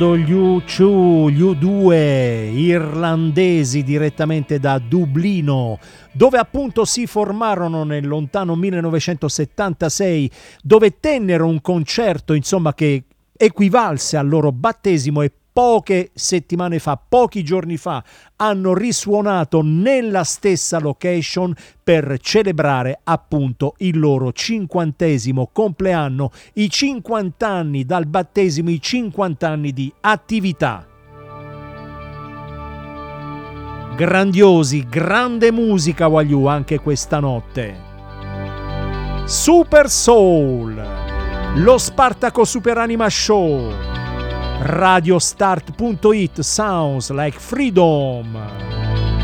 Gli U2, gli U2 irlandesi direttamente da Dublino, dove appunto si formarono nel lontano 1976, dove tennero un concerto insomma che equivalse al loro battesimo, e poche settimane fa, pochi giorni fa, hanno risuonato nella stessa location per celebrare appunto il loro 50° compleanno, i 50 anni dal battesimo, i 50 anni di attività. Grandiosi, grande musica Wagyu anche questa notte. Super Soul, lo Spartaco Super Anima Show, radiostart.it, sounds like freedom.